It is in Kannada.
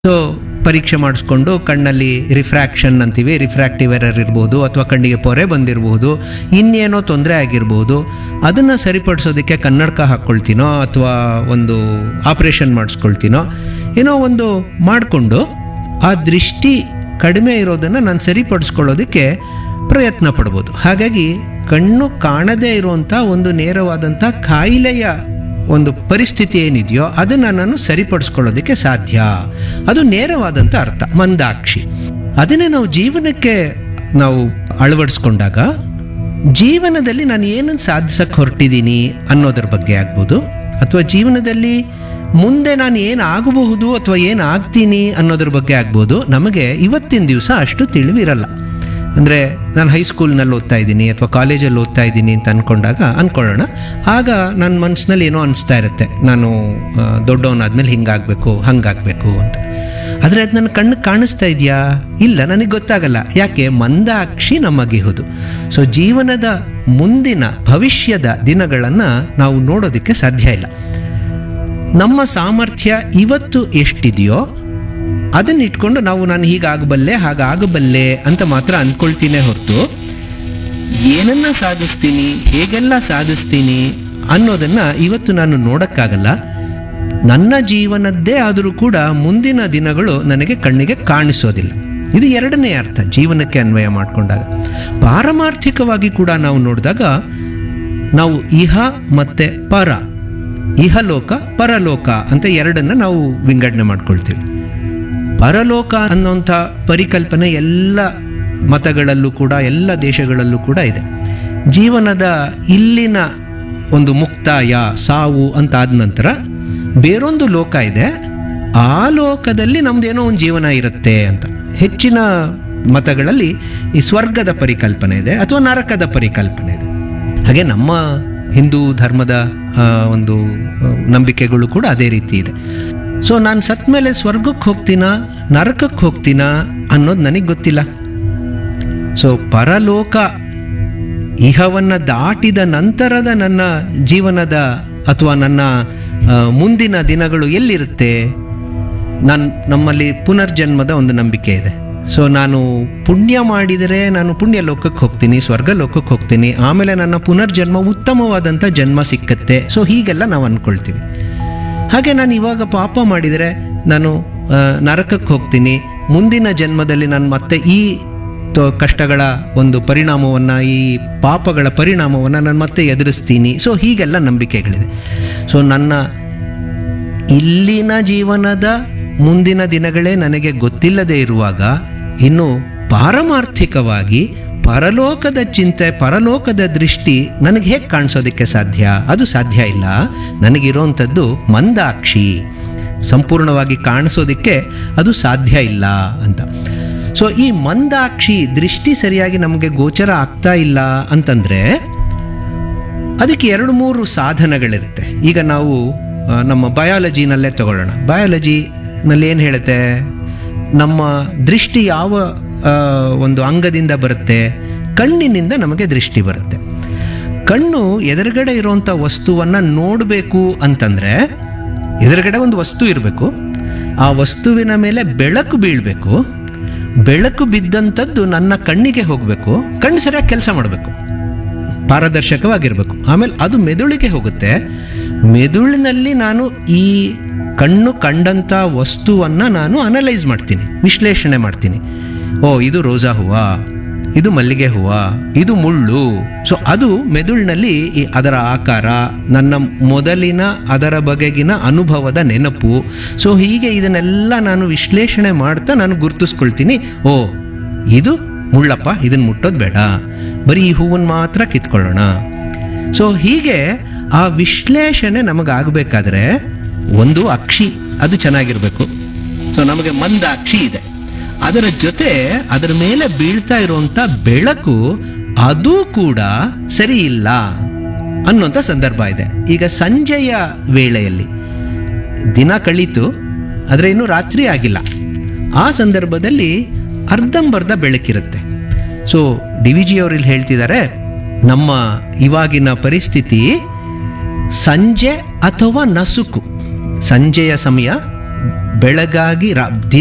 ಸೊ ಪರೀಕ್ಷೆ ಮಾಡಿಸ್ಕೊಂಡು ಕಣ್ಣಲ್ಲಿ ರಿಫ್ರಾಕ್ಷನ್ ಅಂತೀವಿ, ರಿಫ್ರಾಕ್ಟಿವ್ ಎರರ್ ಇರ್ಬೋದು, ಅಥವಾ ಕಣ್ಣಿಗೆ ಪೊರೆ ಬಂದಿರಬಹುದು, ಇನ್ನೇನೋ ತೊಂದರೆ ಆಗಿರ್ಬೋದು. ಅದನ್ನು ಸರಿಪಡಿಸೋದಕ್ಕೆ ಕನ್ನಡಕ ಹಾಕ್ಕೊಳ್ತೀನೋ ಅಥವಾ ಒಂದು ಆಪ್ರೇಷನ್ ಮಾಡಿಸ್ಕೊಳ್ತೀನೋ ಏನೋ ಒಂದು ಮಾಡಿಕೊಂಡು ಆ ದೃಷ್ಟಿ ಕಡಿಮೆ ಇರೋದನ್ನು ನಾನು ಸರಿಪಡಿಸ್ಕೊಳ್ಳೋದಕ್ಕೆ ಪ್ರಯತ್ನ ಪಡ್ಬೋದು. ಹಾಗಾಗಿ ಕಣ್ಣು ಕಾಣದೇ ಇರುವಂಥ ಒಂದು ನೇರವಾದಂಥ ಕಾಯಿಲೆಯ ಒಂದು ಪರಿಸ್ಥಿತಿ ಏನಿದೆಯೋ ಅದನ್ನು ನಾನು ಸರಿಪಡಿಸ್ಕೊಳ್ಳೋದಕ್ಕೆ ಸಾಧ್ಯ. ಅದು ನೇರವಾದಂಥ ಅರ್ಥ, ಮಂದಾಕ್ಷಿ. ಅದನ್ನೇ ನಾವು ಜೀವನಕ್ಕೆ ನಾವು ಅಳವಡಿಸ್ಕೊಂಡಾಗ ಜೀವನದಲ್ಲಿ ನಾನು ಏನನ್ನು ಸಾಧಿಸಕ್ಕೆ ಹೊರಟಿದ್ದೀನಿ ಅನ್ನೋದ್ರ ಬಗ್ಗೆ ಆಗ್ಬೋದು, ಅಥವಾ ಜೀವನದಲ್ಲಿ ಮುಂದೆ ನಾನು ಏನು ಆಗಬಹುದು ಅಥವಾ ಏನು ಆಗ್ತೀನಿ ಅನ್ನೋದ್ರ ಬಗ್ಗೆ ಆಗ್ಬೋದು. ನಮಗೆ ಇವತ್ತಿನ ದಿವಸ ಅಷ್ಟು ತಿಳಿವಿರಲ್ಲ. ಅಂದರೆ ನಾನು ಹೈಸ್ಕೂಲ್ನಲ್ಲಿ ಓದ್ತಾ ಇದ್ದೀನಿ ಅಥವಾ ಕಾಲೇಜಲ್ಲಿ ಓದ್ತಾ ಇದ್ದೀನಿ ಅಂತ ಅಂದ್ಕೊಳ್ಳೋಣ. ಆಗ ನನ್ನ ಮನಸ್ಸಿನಲ್ಲಿ ಏನೋ ಅನಿಸ್ತಾ ಇರುತ್ತೆ, ನಾನು ದೊಡ್ಡವನಾದ್ಮೇಲೆ ಹಿಂಗಾಗಬೇಕು ಹಂಗಾಗಬೇಕು ಅಂತ. ಆದರೆ ಅದು ನನ್ನ ಕಣ್ಣಿಗೆ ಕಾಣಿಸ್ತಾ ಇದೆಯಾ? ಇಲ್ಲ, ನನಗೆ ಗೊತ್ತಾಗಲ್ಲ. ಯಾಕೆ? ಮಂದಾಕ್ಷಿ ನಮಗಿಹುದು. ಸೊ ಜೀವನದ ಮುಂದಿನ ಭವಿಷ್ಯದ ದಿನಗಳನ್ನು ನಾವು ನೋಡೋದಕ್ಕೆ ಸಾಧ್ಯ ಇಲ್ಲ. ನಮ್ಮ ಸಾಮರ್ಥ್ಯ ಇವತ್ತು ಎಷ್ಟಿದೆಯೋ ಅದನ್ನ ಇಟ್ಕೊಂಡು ನಾನು ಹೀಗಾಗಬಲ್ಲೆ ಹಾಗಾಗಬಲ್ಲೆ ಅಂತ ಮಾತ್ರ ಅಂದ್ಕೊಳ್ತೀನಿ ಹೊರತು ಏನನ್ನ ಸಾಧಿಸ್ತೀನಿ, ಹೇಗೆಲ್ಲ ಸಾಧಿಸ್ತೀನಿ ಅನ್ನೋದನ್ನು ಇವತ್ತು ನಾನು ನೋಡೋಕ್ಕಾಗಲ್ಲ. ನನ್ನ ಜೀವನದ್ದೇ ಆದರೂ ಕೂಡ ಮುಂದಿನ ದಿನಗಳು ನನಗೆ ಕಣ್ಣಿಗೆ ಕಾಣಿಸೋದಿಲ್ಲ. ಇದು ಎರಡನೇ ಅರ್ಥ ಜೀವನಕ್ಕೆ ಅನ್ವಯ ಮಾಡಿಕೊಂಡಾಗ. ಪಾರಮಾರ್ಥಿಕವಾಗಿ ಕೂಡ ನಾವು ನೋಡಿದಾಗ ನಾವು ಇಹ ಮತ್ತು ಪರ, ಇಹಲೋಕ ಪರಲೋಕ ಅಂತ ಎರಡನ್ನು ನಾವು ವಿಂಗಡಣೆ ಮಾಡ್ಕೊಳ್ತೀವಿ. ಪರಲೋಕ ಅನ್ನೋಂಥ ಪರಿಕಲ್ಪನೆ ಎಲ್ಲ ಮತಗಳಲ್ಲೂ ಕೂಡ ಎಲ್ಲ ದೇಶಗಳಲ್ಲೂ ಕೂಡ ಇದೆ. ಜೀವನದ ಇಲ್ಲಿನ ಒಂದು ಮುಕ್ತಾಯ, ಸಾವು ಅಂತ ಆದ ನಂತರ ಬೇರೊಂದು ಲೋಕ ಇದೆ, ಆ ಲೋಕದಲ್ಲಿ ನಮ್ದೇನೋ ಒಂದು ಜೀವನ ಇರುತ್ತೆ ಅಂತ. ಹೆಚ್ಚಿನ ಮತಗಳಲ್ಲಿ ಈ ಸ್ವರ್ಗದ ಪರಿಕಲ್ಪನೆ ಇದೆ ಅಥವಾ ನರಕದ ಪರಿಕಲ್ಪನೆ ಇದೆ. ಹಾಗೆ ನಮ್ಮ ಹಿಂದೂ ಧರ್ಮದ ಒಂದು ನಂಬಿಕೆಗಳು ಕೂಡ ಅದೇ ರೀತಿ ಇದೆ. ಸೊ ನಾನು ಸತ್ತ ಮೇಲೆ ಸ್ವರ್ಗಕ್ಕೆ ಹೋಗ್ತೀನಾ ನರಕಕ್ಕೆ ಹೋಗ್ತೀನಾ ಅನ್ನೋದು ನನಗೆ ಗೊತ್ತಿಲ್ಲ. ಸೊ ಪರಲೋಕ ಇಹವನ್ನು ದಾಟಿದ ನಂತರದ ನನ್ನ ಜೀವನದ ಅಥವಾ ನನ್ನ ಮುಂದಿನ ದಿನಗಳು ಎಲ್ಲಿರುತ್ತೆ? ನಮ್ಮಲ್ಲಿ ಪುನರ್ಜನ್ಮದ ಒಂದು ನಂಬಿಕೆ ಇದೆ. ಸೊ ನಾನು ಪುಣ್ಯ ಮಾಡಿದರೆ ನಾನು ಪುಣ್ಯ ಲೋಕಕ್ಕೆ ಹೋಗ್ತೀನಿ, ಸ್ವರ್ಗ ಲೋಕಕ್ಕೆ ಹೋಗ್ತೀನಿ, ಆಮೇಲೆ ನನ್ನ ಪುನರ್ಜನ್ಮ ಉತ್ತಮವಾದಂಥ ಜನ್ಮ ಸಿಕ್ಕತ್ತೆ. ಸೊ ಹೀಗೆಲ್ಲ ನಾವು ಅಂದ್ಕೊಳ್ತೀವಿ. ಹಾಗೆ ನಾನು ಇವಾಗ ಪಾಪ ಮಾಡಿದರೆ ನಾನು ನರಕಕ್ಕೆ ಹೋಗ್ತೀನಿ, ಮುಂದಿನ ಜನ್ಮದಲ್ಲಿ ನಾನು ಮತ್ತೆ ಈ ಕಷ್ಟಗಳ ಒಂದು ಪರಿಣಾಮವನ್ನು, ಈ ಪಾಪಗಳ ಪರಿಣಾಮವನ್ನು ನಾನು ಮತ್ತೆ ಎದುರಿಸ್ತೀನಿ. ಸೊ ಹೀಗೆಲ್ಲ ನಂಬಿಕೆಗಳಿದೆ. ಸೊ ನನ್ನ ಇಲ್ಲಿನ ಜೀವನದ ಮುಂದಿನ ದಿನಗಳೇ ನನಗೆ ಗೊತ್ತಿಲ್ಲದೆ ಇರುವಾಗ ಇನ್ನು ಪಾರಮಾರ್ಥಿಕವಾಗಿ ಪರಲೋಕದ ಚಿಂತೆ, ಪರಲೋಕದ ದೃಷ್ಟಿ ನನಗೆ ಹೇಗೆ ಕಾಣಿಸೋದಕ್ಕೆ ಸಾಧ್ಯ? ಅದು ಸಾಧ್ಯ ಇಲ್ಲ. ನನಗಿರೋವಂಥದ್ದು ಮಂದಾಕ್ಷಿ, ಸಂಪೂರ್ಣವಾಗಿ ಕಾಣಿಸೋದಕ್ಕೆ ಅದು ಸಾಧ್ಯ ಇಲ್ಲ ಅಂತ. ಸೊ ಈ ಮಂದಾಕ್ಷಿ ದೃಷ್ಟಿ ಸರಿಯಾಗಿ ನಮಗೆ ಗೋಚರ ಆಗ್ತಾ ಇಲ್ಲ ಅಂತಂದರೆ ಅದಕ್ಕೆ 2-3 ಸಾಧನಗಳಿರುತ್ತೆ. ಈಗ ನಾವು ನಮ್ಮ ಬಯಾಲಜಿನಲ್ಲೇ ತಗೊಳ್ಳೋಣ. ಬಯಾಲಜಿನಲ್ಲಿ ಏನು ಹೇಳುತ್ತೆ? ನಮ್ಮ ದೃಷ್ಟಿ ಯಾವ ಒಂದು ಅಂಗದಿಂದ ಬರುತ್ತೆ? ಕಣ್ಣಿನಿಂದ ನಮಗೆ ದೃಷ್ಟಿ ಬರುತ್ತೆ. ಕಣ್ಣು ಎದುರುಗಡೆ ಇರುವಂಥ ವಸ್ತುವನ್ನು ನೋಡಬೇಕು ಅಂತಂದರೆ ಎದುರುಗಡೆ ಒಂದು ವಸ್ತು ಇರಬೇಕು, ಆ ವಸ್ತುವಿನ ಮೇಲೆ ಬೆಳಕು ಬೀಳಬೇಕು, ಬೆಳಕು ಬಿದ್ದಂಥದ್ದು ನನ್ನ ಕಣ್ಣಿಗೆ ಹೋಗಬೇಕು, ಕಣ್ಣು ಸರಿಯಾಗಿ ಕೆಲಸ ಮಾಡಬೇಕು, ಪಾರದರ್ಶಕವಾಗಿರಬೇಕು. ಆಮೇಲೆ ಅದು ಮೆದುಳಿಗೆ ಹೋಗುತ್ತೆ. ಮೆದುಳಿನಲ್ಲಿ ನಾನು ಈ ಕಣ್ಣು ಕಂಡಂಥ ವಸ್ತುವನ್ನು ನಾನು ಅನಲೈಸ್ ಮಾಡ್ತೀನಿ, ವಿಶ್ಲೇಷಣೆ ಮಾಡ್ತೀನಿ. ಇದು ರೋಜಾ ಹೂವ, ಇದು ಮಲ್ಲಿಗೆ ಹೂವ, ಇದು ಮುಳ್ಳು. ಸೊ ಅದು ಮೆದುಳಿನಲ್ಲಿ ಅದರ ಆಕಾರ, ನನ್ನ ಮೊದಲಿನ ಅದರ ಬಗೆಗಿನ ಅನುಭವದ ನೆನಪು. ಸೊ ಹೀಗೆ ಇದನ್ನೆಲ್ಲ ನಾನು ವಿಶ್ಲೇಷಣೆ ಮಾಡ್ತಾ ನಾನು ಗುರುತಿಸ್ಕೊಳ್ತೀನಿ. ಇದು ಮುಳ್ಳಪ್ಪ, ಇದನ್ನು ಮುಟ್ಟೋದು ಬೇಡ, ಬರೀ ಈ ಹೂವನ್ನು ಮಾತ್ರ ಕಿತ್ಕೊಳ್ಳೋಣ. ಸೊ ಹೀಗೆ ಆ ವಿಶ್ಲೇಷಣೆ ನಮಗಾಗಬೇಕಾದ್ರೆ ಒಂದು ಅಕ್ಷಿ ಅದು ಚೆನ್ನಾಗಿರಬೇಕು. ಸೊ ನಮಗೆ ಮಂದಾಕ್ಷಿ ಇದೆ, ಅದರ ಜೊತೆ ಅದರ ಮೇಲೆ ಬೀಳ್ತಾ ಇರುವಂಥ ಬೆಳಕು ಅದು ಕೂಡ ಸರಿ ಇಲ್ಲ ಅನ್ನೋಂಥ ಸಂದರ್ಭ ಇದೆ. ಈಗ ಸಂಜೆಯ ವೇಳೆಯಲ್ಲಿ ದಿನ ಕಳೀತು, ಆದರೆ ಇನ್ನೂ ರಾತ್ರಿ ಆಗಿಲ್ಲ. ಆ ಸಂದರ್ಭದಲ್ಲಿ ಅರ್ಧಂಬರ್ಧ ಬೆಳಕಿರುತ್ತೆ. ಸೊ ಡಿ ವಿ ಜಿ ಅವರು ಇಲ್ಲಿ ಹೇಳ್ತಿದ್ದಾರೆ, ನಮ್ಮ ಇವಾಗಿನ ಪರಿಸ್ಥಿತಿ ಸಂಜೆ ಅಥವಾ ನಸುಕು, ಸಂಜೆಯ ಸಮಯ ಬೆಳಗಾಗಿ